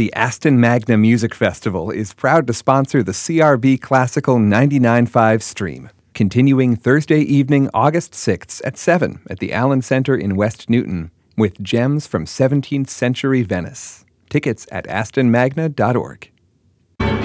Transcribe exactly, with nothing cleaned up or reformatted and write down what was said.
The Aston Magna Music Festival is proud to sponsor the C R B Classical ninety-nine point five stream, continuing Thursday evening, August sixth at seven at the Allen Center in West Newton, with gems from seventeenth century Venice. Tickets at aston magna dot org.